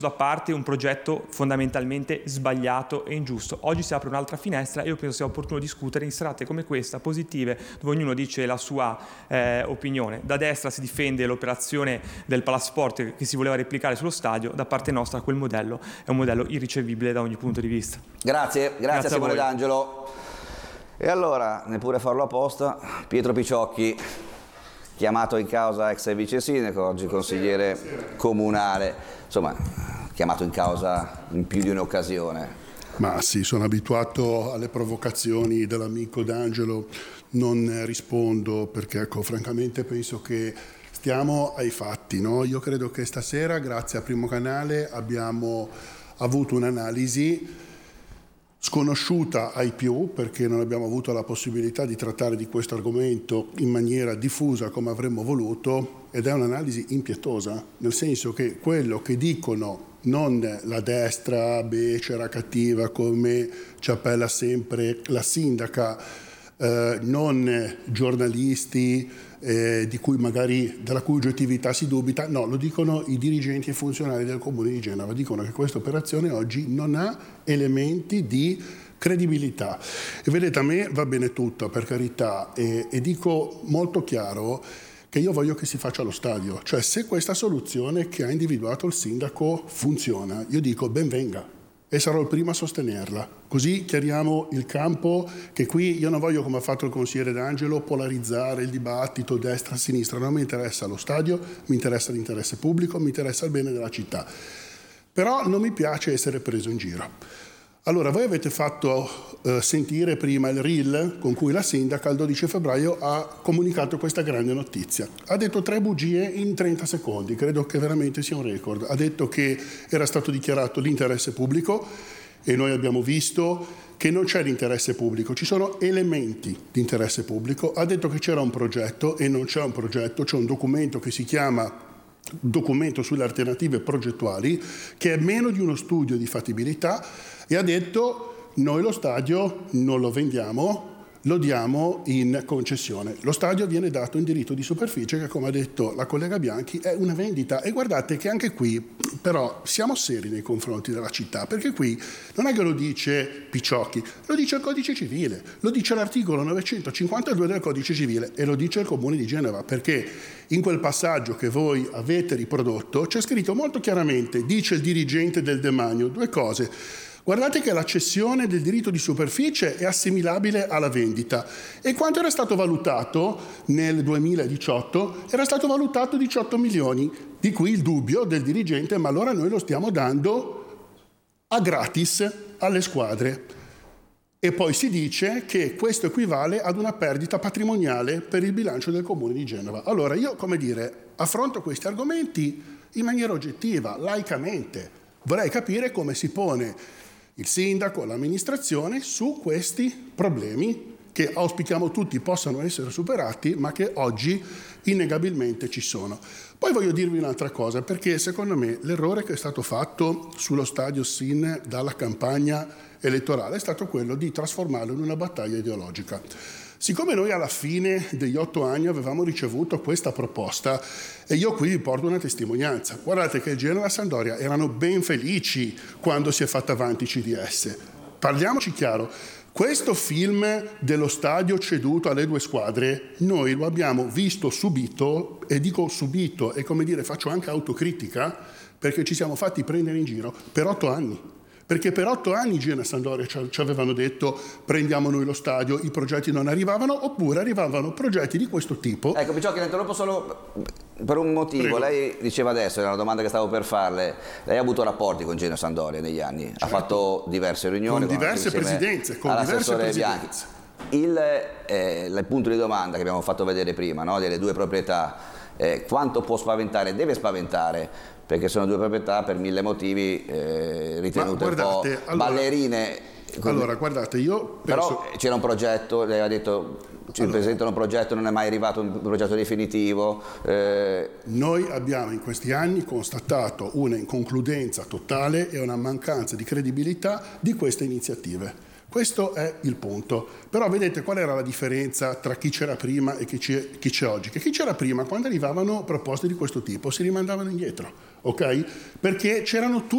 a parte un progetto fondamentalmente sbagliato e ingiusto. Oggi si apre un'altra finestra e io penso sia opportuno discutere in serate come questa, positive, dove ognuno dice la sua opinione. Da destra si difende l'operazione del Palasport che si voleva replicare sullo stadio, da parte nostra quel modello è un modello irricevibile da ogni punto di vista. Grazie a Simone D'Angelo. E allora, neppure farlo apposta, Pietro Picciocchi, chiamato in causa ex vice sindaco, oggi consigliere comunale, insomma chiamato in causa in più di un'occasione. Ma sì, sono abituato alle provocazioni dell'amico D'Angelo, non rispondo perché ecco, francamente penso che stiamo ai fatti, no? Io credo che stasera, grazie a Primo Canale, abbiamo avuto un'analisi sconosciuta ai più, perché non abbiamo avuto la possibilità di trattare di questo argomento in maniera diffusa come avremmo voluto, ed è un'analisi impietosa, nel senso che quello che dicono non la destra becera, cattiva, come ci appella sempre la sindaca, non giornalisti della cui oggettività si dubita, no, lo dicono i dirigenti e funzionari del Comune di Genova, dicono che questa operazione oggi non ha elementi di credibilità. E vedete, a me va bene tutto, per carità, e dico molto chiaro che io voglio che si faccia lo stadio, cioè se questa soluzione che ha individuato il sindaco funziona, io dico ben venga e sarò il primo a sostenerla, così chiariamo il campo, che qui io non voglio, come ha fatto il consigliere D'Angelo, polarizzare il dibattito destra-sinistra, non mi interessa lo stadio, mi interessa l'interesse pubblico, mi interessa il bene della città, però non mi piace essere preso in giro. Allora, voi avete fatto sentire prima il reel con cui la sindaca il 12 febbraio ha comunicato questa grande notizia. Ha detto 3 bugie in 30 secondi, credo che veramente sia un record. Ha detto che era stato dichiarato l'interesse pubblico e noi abbiamo visto che non c'è l'interesse pubblico, ci sono elementi di interesse pubblico. Ha detto che c'era un progetto e non c'è un progetto, c'è un documento che si chiama documento sulle alternative progettuali, che è meno di uno studio di fattibilità, e ha detto noi lo stadio non lo vendiamo, lo diamo in concessione. Lo stadio viene dato in diritto di superficie, che come ha detto la collega Bianchi è una vendita, e guardate che anche qui però siamo seri nei confronti della città, perché qui non è che lo dice Picciocchi, lo dice il Codice Civile, lo dice l'articolo 952 del Codice Civile e lo dice il Comune di Genova, perché in quel passaggio che voi avete riprodotto c'è scritto molto chiaramente, dice il dirigente del demanio, 2 cose. Guardate che la cessione del diritto di superficie è assimilabile alla vendita, e quanto era stato valutato nel 2018? Era stato valutato 18 milioni, di cui il dubbio del dirigente, ma allora noi lo stiamo dando a gratis alle squadre. E poi si dice che questo equivale ad una perdita patrimoniale per il bilancio del Comune di Genova. Allora io, affronto questi argomenti in maniera oggettiva, laicamente. Vorrei capire come si pone il sindaco, l'amministrazione su questi problemi che auspichiamo tutti possano essere superati, ma che oggi innegabilmente ci sono. Poi voglio dirvi un'altra cosa, perché secondo me l'errore che è stato fatto sullo stadio sin dalla campagna elettorale è stato quello di trasformarlo in una battaglia ideologica. Siccome noi alla fine degli 8 anni avevamo ricevuto questa proposta, e io qui vi porto una testimonianza, guardate che il Genoa e la Sampdoria erano ben felici quando si è fatta avanti CDS. Parliamoci chiaro, questo film dello stadio ceduto alle 2 squadre, noi lo abbiamo visto subito, e dico subito, e faccio anche autocritica, perché ci siamo fatti prendere in giro per 8 anni. Perché per 8 anni Genoa e Sampdoria ci avevano detto prendiamo noi lo stadio, i progetti non arrivavano, oppure arrivavano progetti di questo tipo. Ecco, Picciocchi, la interrompo solo per un motivo. Prego. Lei diceva adesso, era una domanda che stavo per farle, lei ha avuto rapporti con Genoa e Sampdoria negli anni, certo. Ha fatto diverse riunioni. Con diverse presidenze. Il punto di domanda che abbiamo fatto vedere prima, no, delle 2 proprietà, quanto può spaventare, deve spaventare, perché sono 2 proprietà per 1000 motivi ritenute un po' ballerine. Allora, guardate, io penso... Però c'era un progetto, lei ha detto ci presentano un progetto, non è mai arrivato un progetto definitivo. Noi abbiamo in questi anni constatato una inconcludenza totale e una mancanza di credibilità di queste iniziative. Questo è il punto. Però vedete qual era la differenza tra chi c'era prima e chi c'è oggi? Che chi c'era prima, quando arrivavano proposte di questo tipo, si rimandavano indietro, ok? Perché c'erano tutti